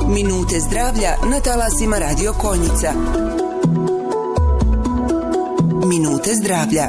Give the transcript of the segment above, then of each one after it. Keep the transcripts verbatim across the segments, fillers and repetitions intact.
Minute zdravlja na talasima Radio Konjica. Minute zdravlja.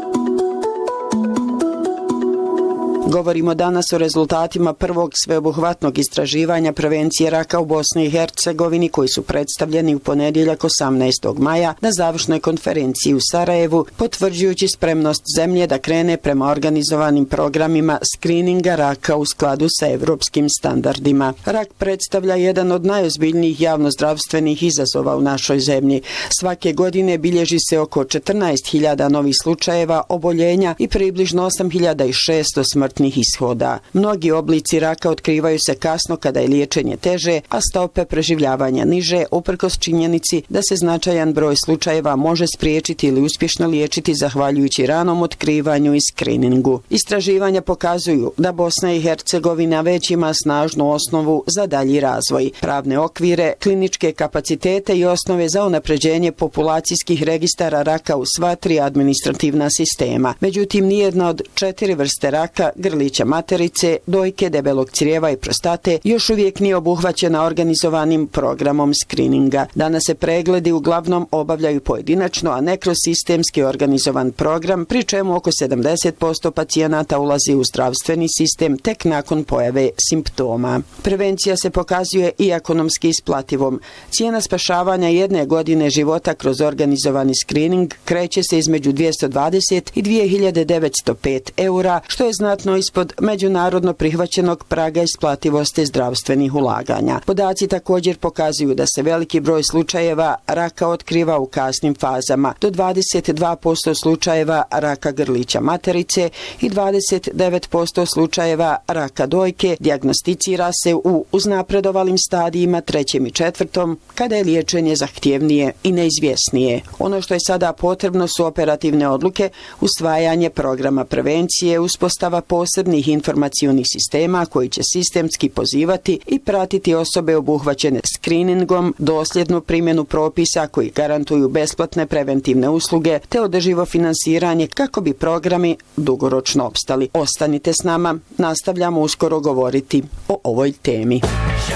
Govorimo danas o rezultatima prvog sveobuhvatnog istraživanja prevencije raka u Bosni i Hercegovini koji su predstavljeni u ponedjeljak osamnaestog maja na završnoj konferenciji u Sarajevu, potvrđujući spremnost zemlje da krene prema organizovanim programima skrininga raka u skladu sa evropskim standardima. Rak predstavlja jedan od najozbiljnijih javnozdravstvenih izazova u našoj zemlji. Svake godine bilježi se oko četrnaest hiljada novih slučajeva oboljenja i približno osam hiljada šesto smrtnih ishoda. Mnogi oblici raka otkrivaju se kasno kada je liječenje teže, a stope preživljavanja niže, uprkos činjenici da se značajan broj slučajeva može spriječiti ili uspješno liječiti zahvaljujući ranom otkrivanju i skriningu. Istraživanja pokazuju da Bosna i Hercegovina već ima snažnu osnovu za dalji razvoj, pravne okvire, kliničke kapacitete i osnove za unapređenje populacijskih registara raka u sva tri administrativna sistema. Međutim, nijedna od četiri vrste raka, grlića materice, dojke, debelog crijeva i prostate, još uvijek nije obuhvaćena organizovanim programom skrininga. Danas se pregledi uglavnom obavljaju pojedinačno, a ne kroz sistemski organizovan program, pri čemu oko sedamdeset posto pacijenata ulazi u zdravstveni sistem tek nakon pojave simptoma. Prevencija se pokazuje i ekonomski isplativom. Cijena spašavanja jedne godine života kroz organizovani skrining kreće se između dvjesto dvadeset i dvije hiljade devetsto pet eura, što je znatno ispod međunarodno prihvaćenog praga isplativosti zdravstvenih ulaganja. Podaci također pokazuju da se veliki broj slučajeva raka otkriva u kasnim fazama, do dvadeset dva posto slučajeva raka grlića materice i dvadeset devet posto slučajeva raka dojke dijagnosticira se u uznapredovalim stadijima trećem i četvrtom, kada je liječenje zahtjevnije i neizvjesnije. Ono što je sada potrebno su operativne odluke, usvajanje programa prevencije, uspostava posebnih informacionih sistema koji će sistemski pozivati i pratiti osobe obuhvaćene skriningom, dosljednu primjenu propisa koji garantuju besplatne preventivne usluge te održivo finansiranje kako bi programi dugoročno opstali. Ostanite s nama, nastavljamo uskoro govoriti o ovoj temi.